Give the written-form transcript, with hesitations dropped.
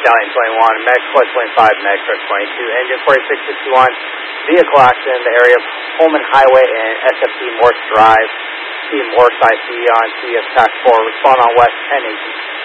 Stallion 21, Mex Plus 25, Mex Truck 22, Engine 4661, vehicle accident in the area of Holman Highway and SFT Morse Drive. Team Morse IC on CS Task 4, respond on West 1018.